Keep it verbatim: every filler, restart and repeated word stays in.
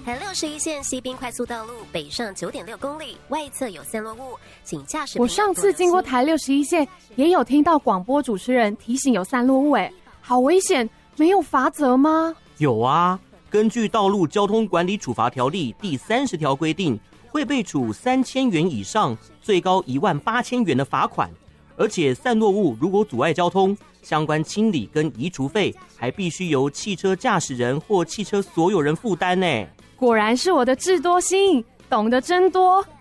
台六十一线西滨快速道路北上九点六公里，外侧有散落物，请驾驶。 我上次经过台六十一线，也有听到广播主持人提醒有散落物，哎，好危险！没有罚则吗？ 有啊，根据《道路交通管理处罚条例》第三十条规定，会被处三千元以上，最高一万八千元的罚款。而且散落物如果阻碍交通，相关清理跟移除费还必须由汽车驾驶人或汽车所有人负担呢。 果然是我的智多星，懂得真多。